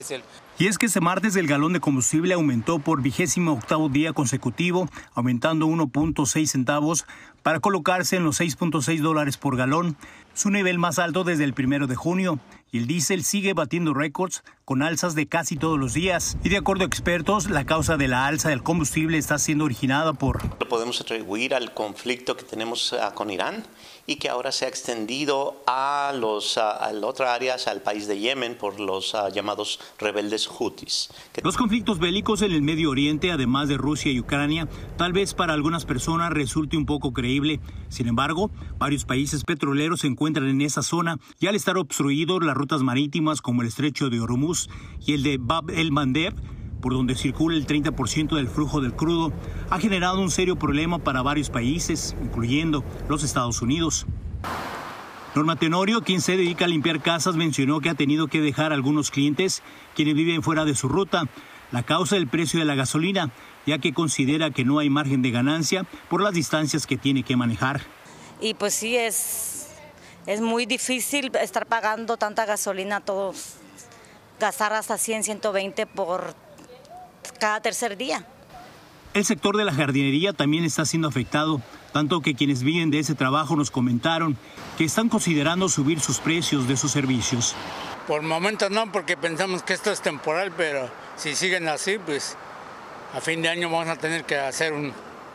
Y es que este martes el galón de combustible aumentó por 28º día consecutivo, aumentando 1.6 centavos para colocarse en los $6.6 por galón, su nivel más alto desde el 1 de junio. Y el diésel sigue batiendo récords con alzas de casi todos los días. Y de acuerdo a expertos, la causa de la alza del combustible está siendo originada por... Lo podemos atribuir al conflicto que tenemos con Irán y que ahora se ha extendido a otras áreas, al país de Yemen, por los llamados rebeldes hutis. Los conflictos bélicos en el Medio Oriente, además de Rusia y Ucrania, tal vez para algunas personas resulte un poco creíble. Sin embargo, varios países petroleros se encuentran en esa zona y al estar obstruidos las rutas marítimas como el estrecho de Hormuz y el de Bab el-Mandeb, por donde circula el 30% del flujo del crudo, ha generado un serio problema para varios países, incluyendo los Estados Unidos. Norma Tenorio, quien se dedica a limpiar casas, mencionó que ha tenido que dejar a algunos clientes quienes viven fuera de su ruta. La causa del precio de la gasolina, ya que considera que no hay margen de ganancia por las distancias que tiene que manejar. Y pues sí, es muy difícil estar pagando tanta gasolina todos, gastar hasta 100, 120 por cada tercer día. El sector de la jardinería también está siendo afectado, tanto que quienes viven de ese trabajo nos comentaron que están considerando subir sus precios de sus servicios. Por el momento no, porque pensamos que esto es temporal, pero si siguen así, pues a fin de año vamos a tener que hacer un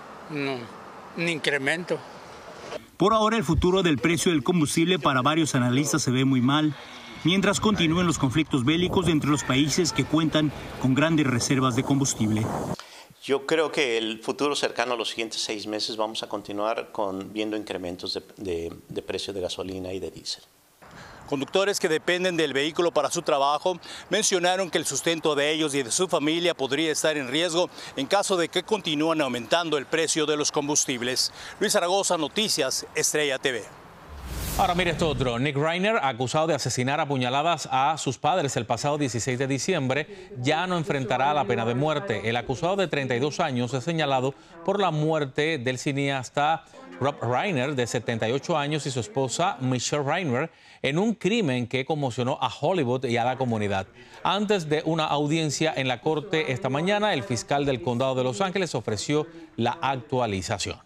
incremento. Por ahora el futuro del precio del combustible para varios analistas se ve muy mal, mientras continúen los conflictos bélicos entre los países que cuentan con grandes reservas de combustible. Yo creo que el futuro cercano a los siguientes 6 meses vamos a continuar viendo incrementos de precio de gasolina y de diésel. Conductores que dependen del vehículo para su trabajo mencionaron que el sustento de ellos y de su familia podría estar en riesgo en caso de que continúen aumentando el precio de los combustibles. Luis Zaragoza, Noticias Estrella TV. Ahora mire esto otro. Nick Reiner, acusado de asesinar a puñaladas a sus padres el pasado 16 de diciembre, ya no enfrentará la pena de muerte. El acusado de 32 años es señalado por la muerte del cineasta Rob Reiner, de 78 años, y su esposa Michelle Reiner, en un crimen que conmocionó a Hollywood y a la comunidad. Antes de una audiencia en la corte esta mañana, el fiscal del condado de Los Ángeles ofreció la actualización.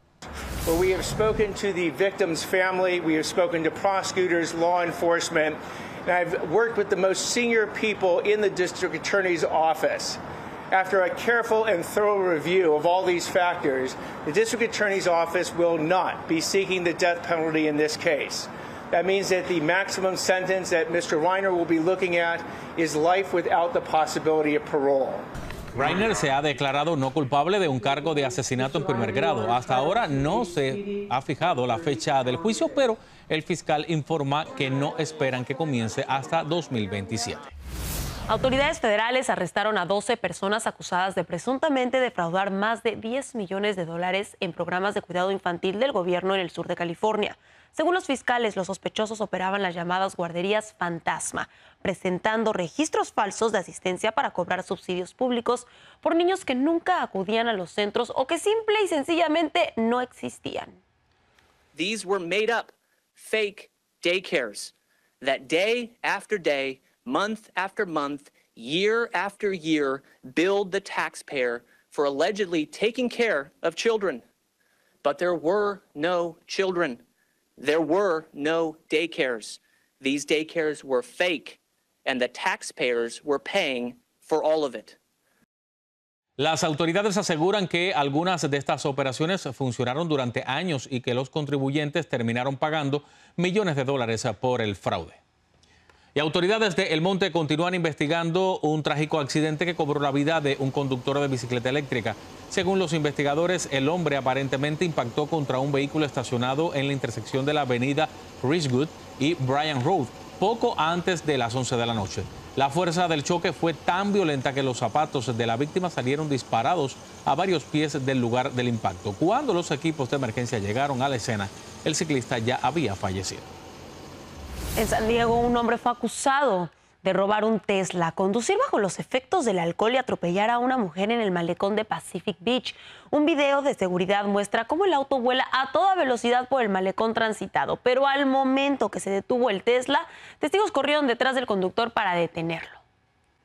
Well, we have spoken to the victim's family, we have spoken to prosecutors, law enforcement, and I've worked with the most senior people in the district attorney's office. After a careful and thorough review of all these factors, the district attorney's office will not be seeking the death penalty in this case. That means that the maximum sentence that Mr. Reiner will be looking at is life without the possibility of parole. Reiner se ha declarado no culpable de un cargo de asesinato en primer grado. Hasta ahora no se ha fijado la fecha del juicio, pero el fiscal informa que no esperan que comience hasta 2027. Autoridades federales arrestaron a 12 personas acusadas de presuntamente defraudar más de $10 millones en programas de cuidado infantil del gobierno en el sur de California. Según los fiscales, los sospechosos operaban las llamadas guarderías fantasma, presentando registros falsos de asistencia para cobrar subsidios públicos por niños que nunca acudían a los centros o que simple y sencillamente no existían. These were made up, fake daycares that day after day, month after month, year after year, billed the taxpayer for allegedly taking care of children. But there were no children. There were no daycares. These daycares were fake, and the taxpayers were paying for all of it. Las autoridades aseguran que algunas de estas operaciones funcionaron durante años y que los contribuyentes terminaron pagando millones de dólares por el fraude. Y autoridades de El Monte continúan investigando un trágico accidente que cobró la vida de un conductor de bicicleta eléctrica. Según los investigadores, el hombre aparentemente impactó contra un vehículo estacionado en la intersección de la avenida Ridgewood y Bryan Road, poco antes de las 11 de la noche. La fuerza del choque fue tan violenta que los zapatos de la víctima salieron disparados a varios pies del lugar del impacto. Cuando los equipos de emergencia llegaron a la escena, el ciclista ya había fallecido. En San Diego, un hombre fue acusado de robar un Tesla, conducir bajo los efectos del alcohol y atropellar a una mujer en el malecón de Pacific Beach. Un video de seguridad muestra cómo el auto vuela a toda velocidad por el malecón transitado, pero al momento que se detuvo el Tesla, testigos corrieron detrás del conductor para detenerlo.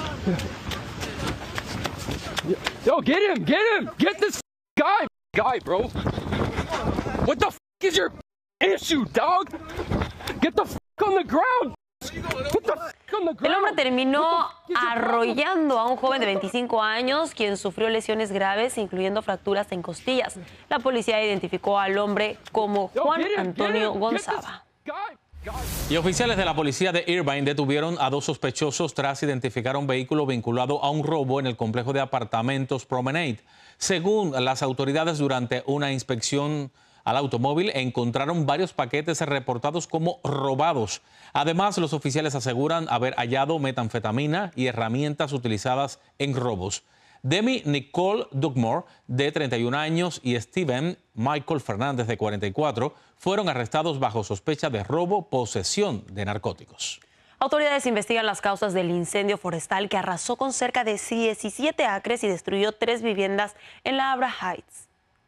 Yo, get him! Get this guy, bro! What the is your issue, dog? Get the on the ground! El hombre terminó arrollando a un joven de 25 años, quien sufrió lesiones graves, incluyendo fracturas en costillas. La policía identificó al hombre como Juan Antonio Gonzaga. Y oficiales de la policía de Irvine detuvieron a 2 sospechosos tras identificar un vehículo vinculado a un robo en el complejo de apartamentos Promenade. Según las autoridades, durante una inspección al automóvil encontraron varios paquetes reportados como robados. Además, los oficiales aseguran haber hallado metanfetamina y herramientas utilizadas en robos. Demi Nicole Dugmore, de 31 años, y Steven Michael Fernández, de 44, fueron arrestados bajo sospecha de robo, posesión de narcóticos. Autoridades investigan las causas del incendio forestal que arrasó con cerca de 17 acres y destruyó 3 viviendas en la Abra Heights.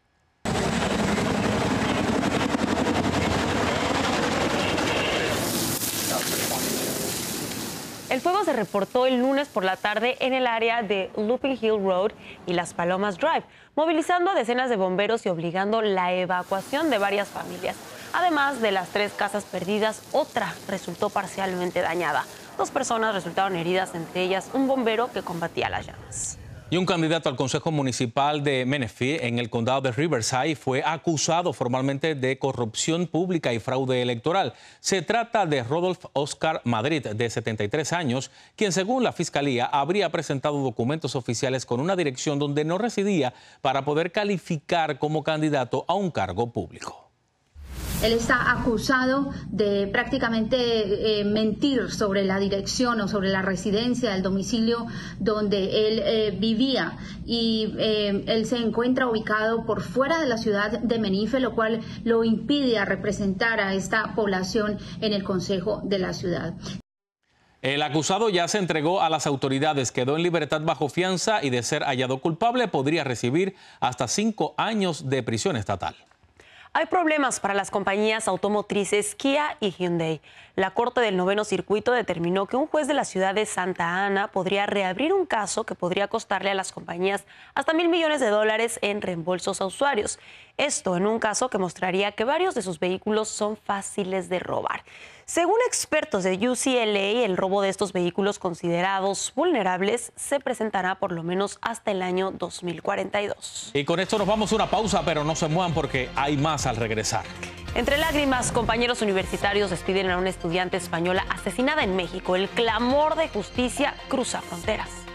El fuego se reportó el lunes por la tarde en el área de Looping Hill Road y Las Palomas Drive, movilizando a decenas de bomberos y obligando la evacuación de varias familias. Además de las 3 casas perdidas, otra resultó parcialmente dañada. 2 personas resultaron heridas, entre ellas un bombero que combatía las llamas. Y un candidato al Consejo Municipal de Menifee, en el condado de Riverside, fue acusado formalmente de corrupción pública y fraude electoral. Se trata de Rodolph Oscar Madrid, de 73 años, quien, según la Fiscalía, habría presentado documentos oficiales con una dirección donde no residía para poder calificar como candidato a un cargo público. Él está acusado de prácticamente mentir sobre la dirección o sobre la residencia, el domicilio donde él vivía. Y él se encuentra ubicado por fuera de la ciudad de Menifee, lo cual lo impide a representar a esta población en el Consejo de la ciudad. El acusado ya se entregó a las autoridades, quedó en libertad bajo fianza y, de ser hallado culpable, podría recibir hasta 5 años de prisión estatal. Hay problemas para las compañías automotrices Kia y Hyundai. La Corte del Noveno Circuito determinó que un juez de la ciudad de Santa Ana podría reabrir un caso que podría costarle a las compañías hasta $1.000 millones en reembolsos a usuarios. Esto en un caso que mostraría que varios de sus vehículos son fáciles de robar. Según expertos de UCLA, el robo de estos vehículos considerados vulnerables se presentará por lo menos hasta el año 2042. Y con esto nos vamos a una pausa, pero no se muevan porque hay más al regresar. Entre lágrimas, compañeros universitarios despiden a una estudiante española asesinada en México. El clamor de justicia cruza fronteras.